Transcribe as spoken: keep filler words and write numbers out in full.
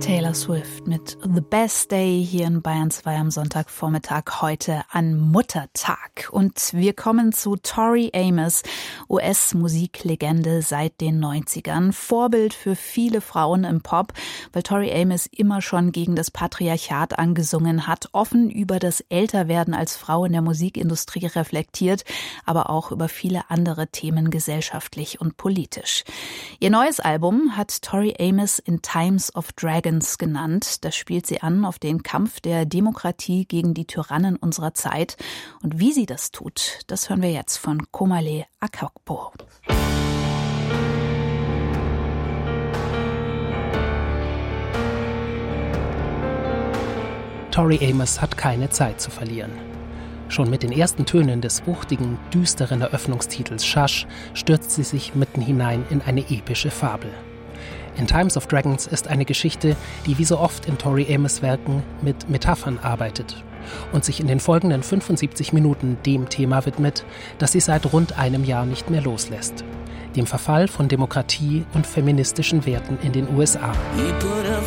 Taylor Swift mit The Best Day hier in Bayern zwei am Sonntagvormittag, heute an Muttertag. Und wir kommen zu Tori Amos, U S-Musiklegende seit den neunzigern. Vorbild für viele Frauen im Pop, weil Tori Amos immer schon gegen das Patriarchat angesungen hat, offen über das Älterwerden als Frau in der Musikindustrie reflektiert, aber auch über viele andere Themen gesellschaftlich und politisch. Ihr neues Album hat Tori Amos in Times of Dragons genannt. Das spielt sie an auf den Kampf der Demokratie gegen die Tyrannen unserer Zeit. Und wie sie das tut, das hören wir jetzt von Komale Akokpo. Tori Amos hat keine Zeit zu verlieren. Schon mit den ersten Tönen des wuchtigen, düsteren Eröffnungstitels Shush stürzt sie sich mitten hinein in eine epische Fabel. In Times of Dragons ist eine Geschichte, die wie so oft in Tori Amos Werken mit Metaphern arbeitet und sich in den folgenden fünfundsiebzig Minuten dem Thema widmet, das sie seit rund einem Jahr nicht mehr loslässt: dem Verfall von Demokratie und feministischen Werten in den U S A.